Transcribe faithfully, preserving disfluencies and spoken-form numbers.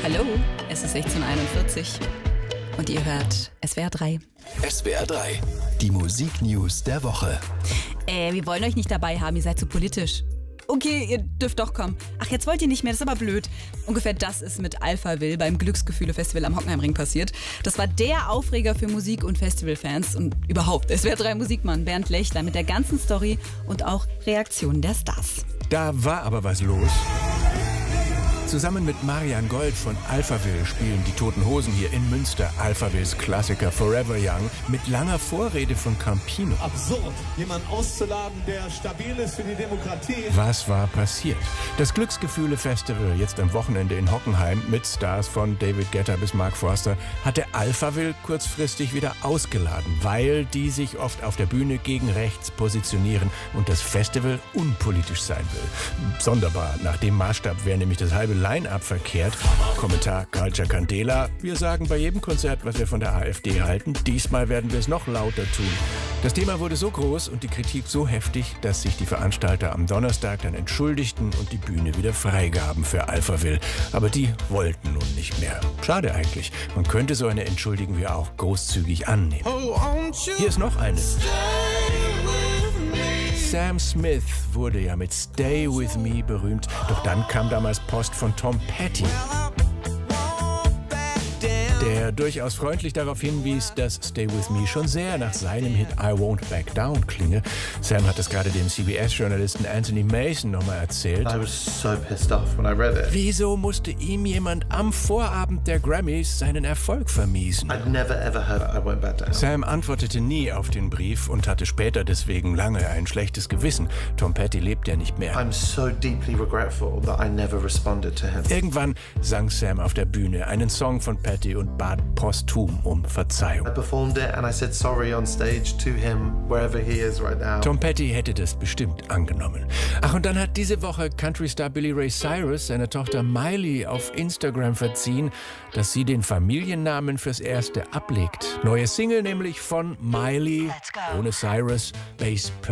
Hallo, es ist sechzehn Uhr einundvierzig und ihr hört S W R drei. S W R drei, die Musiknews der Woche. Äh, wir wollen euch nicht dabei haben, ihr seid zu politisch. Okay, ihr dürft doch kommen. Ach, jetzt wollt ihr nicht mehr, das ist aber blöd. Ungefähr das ist mit Alphaville beim Glücksgefühle-Festival am Hockenheimring passiert. Das war der Aufreger für Musik- und Festivalfans und überhaupt. S W R drei Musikmann Bernd Lechler mit der ganzen Story und auch Reaktionen der Stars. Da war aber was los. Zusammen mit Marian Gold von Alphaville spielen die Toten Hosen hier in Münster Alphavilles Klassiker Forever Young mit langer Vorrede von Campino. Absurd, jemanden auszuladen, der stabil ist für die Demokratie. Was war passiert? Das Glücksgefühle-Festival, jetzt am Wochenende in Hockenheim mit Stars von David Guetta bis Mark Forster, hatte Alphaville kurzfristig wieder ausgeladen, weil die sich oft auf der Bühne gegen rechts positionieren und das Festival unpolitisch sein will. Sonderbar, nach dem Maßstab wäre nämlich das halbe Line-Up verkehrt. Kommentar Culture Candela. Wir sagen bei jedem Konzert, was wir von der AfD halten. Diesmal werden wir es noch lauter tun. Das Thema wurde so groß und die Kritik so heftig, dass sich die Veranstalter am Donnerstag dann entschuldigten und die Bühne wieder freigaben für Alphaville. Aber die wollten nun nicht mehr. Schade eigentlich. Man könnte so eine Entschuldigung wie auch großzügig annehmen. Hier ist noch eine. Sam Smith wurde ja mit Stay With Me berühmt, doch dann kam damals Post von Tom Petty, der durchaus freundlich darauf hinwies, dass Stay With Me schon sehr nach seinem Hit I Won't Back Down klinge. Sam hat es gerade dem C B S-Journalisten Anthony Mason nochmal erzählt. I was so pissed off when I read it. Wieso musste ihm jemand am Vorabend der Grammys seinen Erfolg vermiesen? I'd never ever heard I Won't Back Down. Sam antwortete nie auf den Brief und hatte später deswegen lange ein schlechtes Gewissen. Tom Petty lebt ja nicht mehr. I'm so deeply regretful that I never responded to him. Irgendwann sang Sam auf der Bühne einen Song von Petty und bat posthum um Verzeihung. I performed it and I said sorry on stage to him, wherever he is right now. Tom Petty hätte das bestimmt angenommen. Ach, und dann hat diese Woche Country-Star Billy Ray Cyrus seiner Tochter Miley auf Instagram verziehen, dass sie den Familiennamen fürs Erste ablegt. Neue Single nämlich von Miley, ohne Cyrus, Bass